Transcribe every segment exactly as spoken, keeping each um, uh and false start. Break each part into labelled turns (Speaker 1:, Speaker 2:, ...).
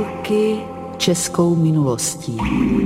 Speaker 1: Kelky českou minulostí.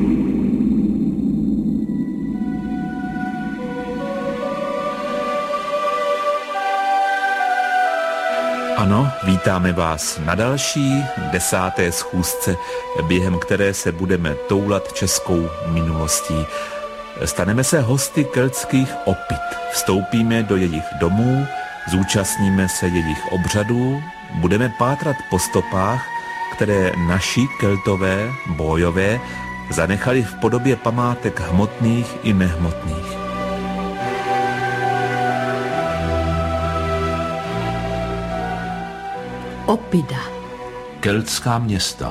Speaker 2: Ano, vítáme vás na další, desáté schůzce, během které se budeme toulat českou minulostí. Staneme se hosty keltských opit, vstoupíme do jejich domů, zúčastníme se jejich obřadů, budeme pátrat po stopách, které naši keltové, bójové, zanechali v podobě památek hmotných i nehmotných.
Speaker 1: Opida.
Speaker 3: Keltská města.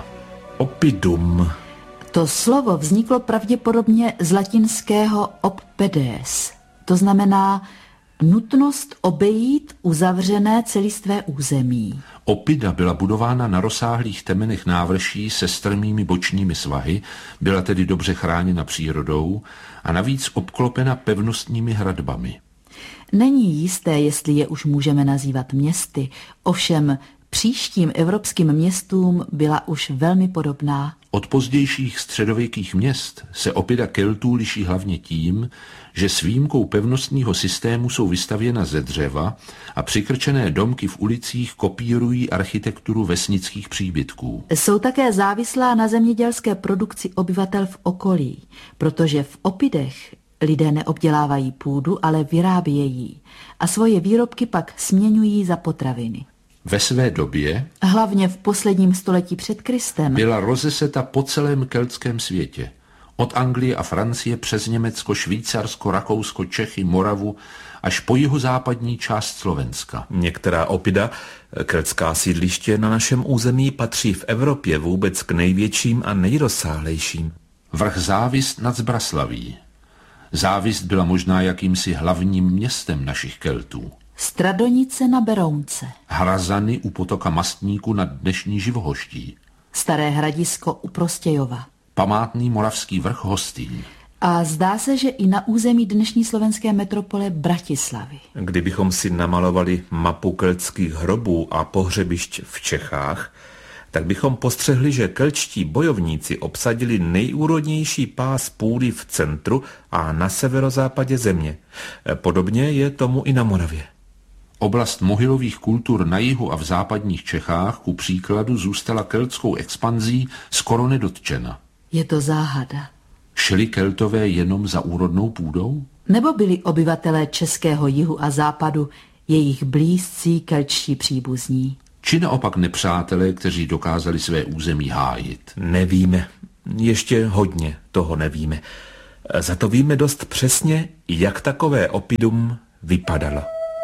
Speaker 2: Opidum.
Speaker 1: To slovo vzniklo pravděpodobně z latinského oppedes. To znamená nutnost obejít uzavřené celistvé území.
Speaker 3: Opida byla budována na rozsáhlých temenech návrší se strmými bočními svahy, byla tedy dobře chráněna přírodou a navíc obklopena pevnostními hradbami.
Speaker 1: Není jisté, jestli je už můžeme nazývat městy, ovšem příštím evropským městům byla už velmi podobná.
Speaker 3: Od pozdějších středověkých měst se Opida Keltů liší hlavně tím, že s výjimkou pevnostního systému jsou vystavěna ze dřeva a přikrčené domky v ulicích kopírují architekturu vesnických příbytků.
Speaker 1: Jsou také závislá na zemědělské produkci obyvatel v okolí, protože v Opidech lidé neobdělávají půdu, ale vyrábějí a svoje výrobky pak směňují za potraviny.
Speaker 3: Ve své době,
Speaker 1: hlavně v posledním století před Kristem,
Speaker 3: byla rozeseta po celém keltském světě. Od Anglie a Francie přes Německo, Švýcarsko, Rakousko, Čechy, Moravu až po jihozápadní část Slovenska.
Speaker 2: Některá opida, keltská sídliště na našem území, patří v Evropě vůbec k největším a nejrozsáhlejším.
Speaker 3: Vrch Závist nad Zbraslaví. Závist byla možná jakýmsi hlavním městem našich Keltů.
Speaker 1: Stradonice na Berounce.
Speaker 3: Hrazany u potoka Mastníku nad dnešní Živohoští.
Speaker 1: Staré Hradisko u Prostějova.
Speaker 3: Památný moravský vrch Hostýn.
Speaker 1: A zdá se, že i na území dnešní slovenské metropole Bratislavy.
Speaker 2: Kdybychom si namalovali mapu keltských hrobů a pohřebišť v Čechách, tak bychom postřehli, že keltští bojovníci obsadili nejúrodnější pás půdy v centru a na severozápadě země. Podobně je tomu i na Moravě.
Speaker 3: Oblast mohylových kultur na jihu a v západních Čechách ku příkladu zůstala keltskou expanzí skoro nedotčena.
Speaker 1: Je to záhada.
Speaker 3: Šli Keltové jenom za úrodnou půdou?
Speaker 1: Nebo byli obyvatelé českého jihu a západu jejich blízcí keltští příbuzní?
Speaker 3: Či naopak nepřátelé, kteří dokázali své území hájit?
Speaker 2: Nevíme. Ještě hodně toho nevíme. Za to víme dost přesně, jak takové opidum vypadalo.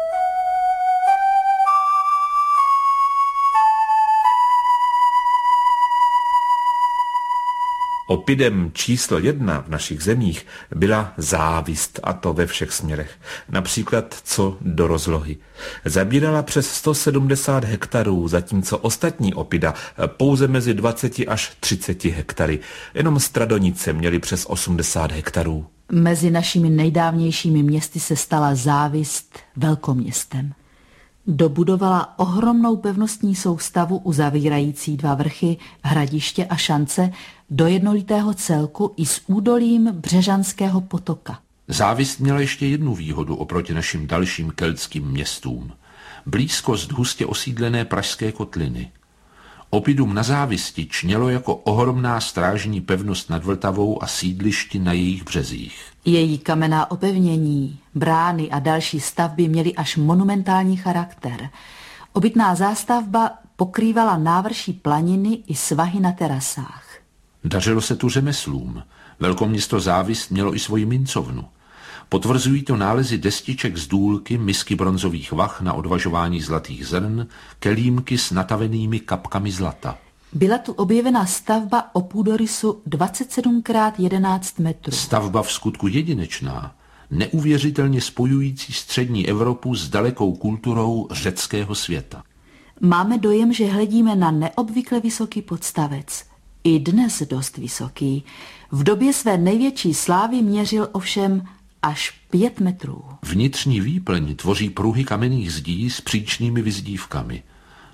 Speaker 2: Opidem číslo jedna v našich zemích byla závist, a to ve všech směrech. Například co do rozlohy. Zabírala přes sto sedmdesát hektarů, zatímco ostatní opida pouze mezi dvacet až třicet hektary. Jenom Stradonice měly přes osmdesát hektarů.
Speaker 1: Mezi našimi nejdávnějšími městy se stala Závist velkoměstem. Dobudovala ohromnou pevnostní soustavu uzavírající dva vrchy, Hradiště a Šance, do jednolitého celku i s údolím Břežanského potoka.
Speaker 3: Závist měla ještě jednu výhodu oproti našim dalším keltským městům. Blízkost hustě osídlené pražské kotliny. Opidum na Závisti čnělo jako ohromná strážní pevnost nad Vltavou a sídlišti na jejich březích.
Speaker 1: Její kamenná opevnění, brány a další stavby měly až monumentální charakter. Obytná zástavba pokrývala návrší planiny i svahy na terasách.
Speaker 3: Dařilo se tu řemeslům. Velkoměsto Závist mělo i svoji mincovnu. Potvrzují to nálezy destiček z důlky, misky bronzových vah na odvažování zlatých zrn, kelímky s natavenými kapkami zlata.
Speaker 1: Byla tu objevena stavba o půdorysu dvacet sedm krát jedenáct metrů.
Speaker 3: Stavba v skutku jedinečná, neuvěřitelně spojující střední Evropu s dalekou kulturou řeckého světa.
Speaker 1: Máme dojem, že hledíme na neobvykle vysoký podstavec. I dnes dost vysoký. V době své největší slávy měřil ovšem až pět metrů.
Speaker 3: Vnitřní výplň tvoří pruhy kamenných zdí s příčnými vyzdívkami.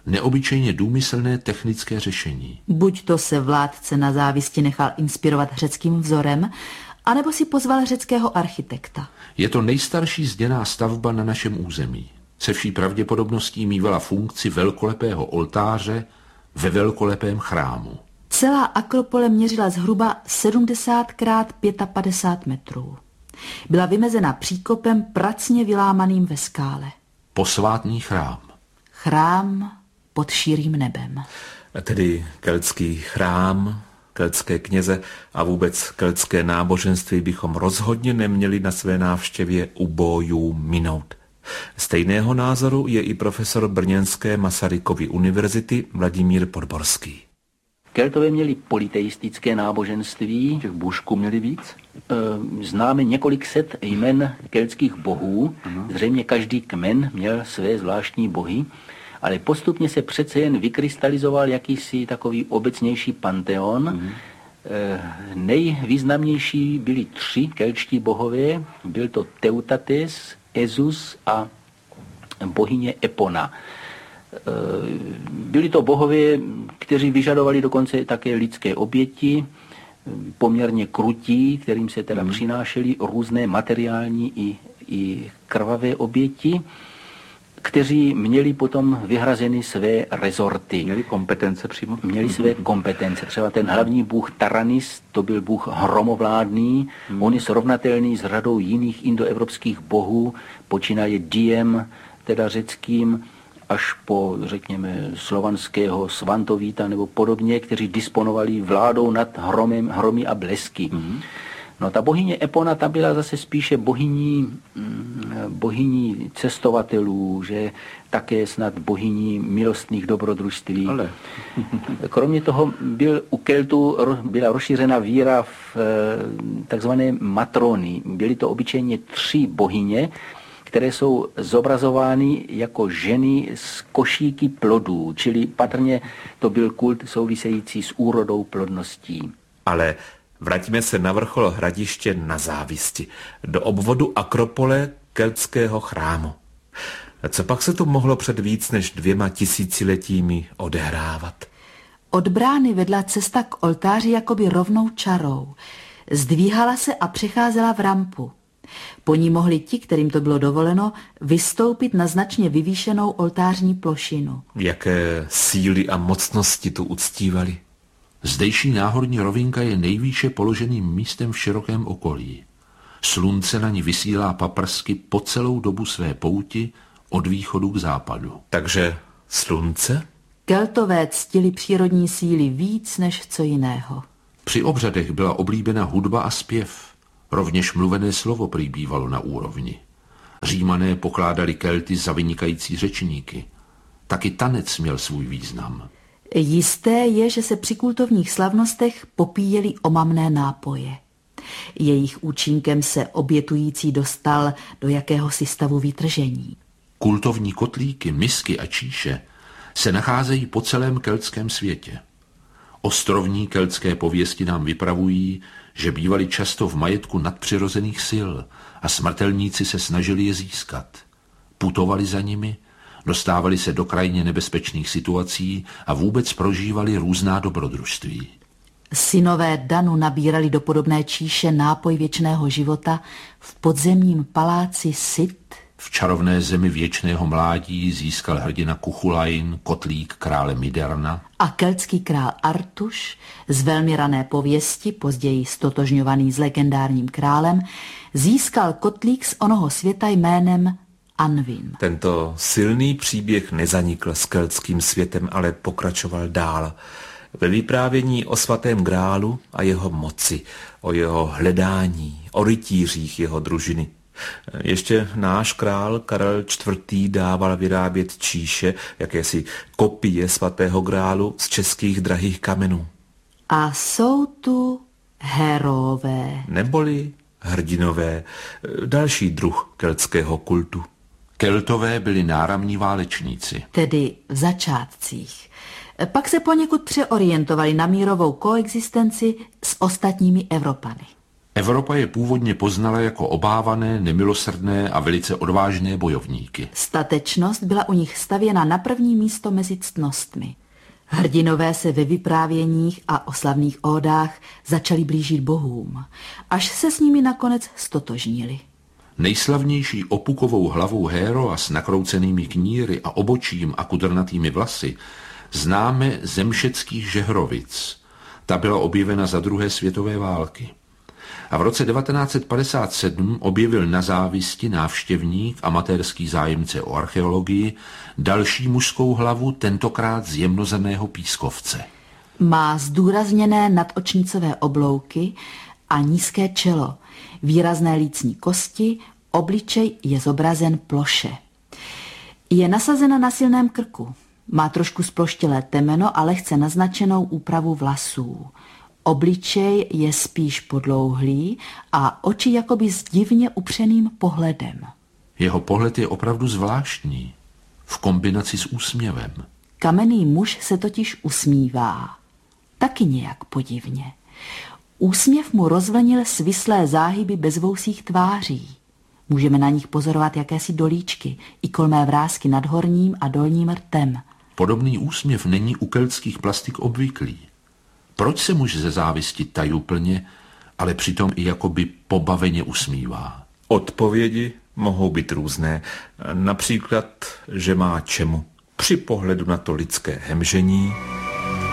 Speaker 3: neobyčejně důmyslné technické řešení.
Speaker 1: Buď to se vládce na závisti nechal inspirovat řeckým vzorem, anebo si pozval řeckého architekta.
Speaker 3: Je to nejstarší zděná stavba na našem území. Se vší pravděpodobností mívala funkci velkolepého oltáře ve velkolepém chrámu.
Speaker 1: Celá Akropole měřila zhruba sedmdesát krát padesát pět metrů. Byla vymezena příkopem pracně vylámaným ve skále.
Speaker 3: Posvátný chrám.
Speaker 1: Chrám pod širým nebem.
Speaker 2: Tedy keltský chrám, keltské kněze a vůbec keltské náboženství bychom rozhodně neměli na své návštěvě u bojů minout. Stejného názoru je i profesor brněnské Masarykovy univerzity Vladimír Podborský.
Speaker 4: Keltové měli politeistické náboženství.
Speaker 5: Těch bůžků měli víc?
Speaker 4: Známe několik set jmen keltských bohů. Zřejmě každý kmen měl své zvláštní bohy, ale postupně se přece jen vykrystalizoval jakýsi takový obecnější panteon. Mm. Nejvýznamnější byli tři keltští bohové. Byl to Teutates, Ezus a bohyně Epona. Byli to bohové, kteří vyžadovali dokonce také lidské oběti, poměrně krutí, kterým se teda mm. přinášely různé materiální i, i krvavé oběti, kteří měli potom vyhrazeny své rezorty.
Speaker 5: Měli kompetence přímo?
Speaker 4: Měli své kompetence. Třeba ten hlavní bůh Taranis, to byl bůh hromovládný. Hmm. On je srovnatelný s řadou jiných indoevropských bohů, počínaje Diem, teda řeckým, až po, řekněme, slovanského Svantovíta nebo podobně, kteří disponovali vládou nad hromem, hromy a blesky. Hmm. No ta bohyně Epona, ta byla zase spíše bohyní, bohyní cestovatelů, že také snad bohyní milostných dobrodružství.
Speaker 5: Ale.
Speaker 4: Kromě toho byl u Keltů byla rozšířena víra v takzvané matrony. Byly to obyčejně tři bohyně, které jsou zobrazovány jako ženy z košíky plodů, čili patrně to byl kult související s úrodou plodností.
Speaker 2: Ale vraťme se na vrchol Hradiště na Závisti, do obvodu Akropole keltského chrámu. Co pak se tu mohlo před víc než dvěma tisíciletími odehrávat?
Speaker 1: Od brány vedla cesta k oltáři jakoby rovnou čarou. Zdvíhala se a přecházela v rampu. Po ní mohli ti, kterým to bylo dovoleno, vystoupit na značně vyvýšenou oltářní plošinu.
Speaker 2: Jaké síly a mocnosti tu uctívali?
Speaker 3: Zdejší náhorní rovinka je nejvýše položeným místem v širokém okolí. Slunce na ní vysílá paprsky po celou dobu své pouti od východu k západu.
Speaker 2: Takže slunce?
Speaker 1: Keltové ctili přírodní síly víc než co jiného.
Speaker 3: Při obřadech byla oblíbena hudba a zpěv. Rovněž mluvené slovo prý bývalo na úrovni. Římané pokládali Kelty za vynikající řečníky. Taky tanec měl svůj význam.
Speaker 1: Jisté je, že se při kultovních slavnostech popíjeli omamné nápoje. Jejich účinkem se obětující dostal do jakéhosi stavu vytržení.
Speaker 3: Kultovní kotlíky, misky a číše se nacházejí po celém keltském světě. Ostrovní keltské pověsti nám vypravují, že bývali často v majetku nadpřirozených sil a smrtelníci se snažili je získat. Putovali za nimi, dostávali se do krajně nebezpečných situací a vůbec prožívali různá dobrodružství.
Speaker 1: Synové Danu nabírali do podobné číše nápoj věčného života v podzemním paláci Sit.
Speaker 3: V čarovné zemi věčného mládí získal hrdina Kuchulain kotlík krále Miderna
Speaker 1: a keltský král Artuš z velmi rané pověsti, později stotožňovaný s legendárním králem, získal kotlík z onoho světa jménem Anvin.
Speaker 2: Tento silný příběh nezanikl s keltským světem, ale pokračoval dál. Ve vyprávění o svatém grálu a jeho moci, o jeho hledání, o rytířích jeho družiny. Ještě náš král Karel čtvrtý. dával vyrábět číše, jakési kopie svatého grálu z českých drahých kamenů.
Speaker 1: A jsou tu herové.
Speaker 2: Neboli hrdinové, další druh keltského kultu.
Speaker 3: Keltové byli náramní válečníci.
Speaker 1: Tedy v začátcích. Pak se poněkud přeorientovali na mírovou koexistenci s ostatními Evropany.
Speaker 3: Evropa je původně poznala jako obávané, nemilosrdné a velice odvážné bojovníky.
Speaker 1: Statečnost byla u nich stavěna na první místo mezi ctnostmi. Hrdinové se ve vyprávěních a oslavných ódách začali blížit bohům, až se s nimi nakonec stotožnili.
Speaker 3: Nejslavnější opukovou hlavou Héroa s nakroucenými kníry a obočím a kudrnatými vlasy známe ze mšeckých Žehrovic. Ta byla objevena za druhé světové války. A v roce devatenáct set padesát sedm objevil na Závisti návštěvník, amatérský zájemce o archeologii, další mužskou hlavu, tentokrát z jemnozrnného pískovce.
Speaker 1: Má zdůrazněné nadočnicové oblouky a nízké čelo, výrazné lícní kosti, obličej je zobrazen ploše. Je nasazena na silném krku, má trošku sploštělé temeno a lehce naznačenou úpravu vlasů. Obličej je spíš podlouhlý a oči jakoby s divně upřeným pohledem.
Speaker 3: Jeho pohled je opravdu zvláštní, v kombinaci s úsměvem.
Speaker 1: Kamenný muž se totiž usmívá, taky nějak podivně. Úsměv mu rozvlnil svislé záhyby bezvousých tváří. Můžeme na nich pozorovat jakési dolíčky, i kolmé vrásky nad horním a dolním rtem.
Speaker 3: Podobný úsměv není u keltských plastik obvyklý. Proč se muž ze závisti tajuplně, ale přitom i jakoby pobaveně usmívá?
Speaker 2: Odpovědi mohou být různé. Například, že má čemu. Při pohledu na to lidské hemžení